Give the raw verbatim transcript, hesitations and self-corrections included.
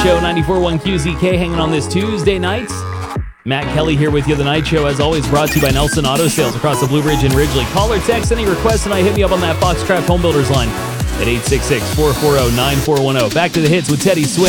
Show ninety-four point one Q Z K hanging on this Tuesday night. Matt Kelly here with you. The Night Show, as always, brought to you by Nelson Auto Sales across the Blue Ridge and Ridgely. Call or text any requests tonight. Hit me up on that Foxcraft Home Builders line at eight six six, four four zero, nine four one zero. Back to the hits with Teddy Swims.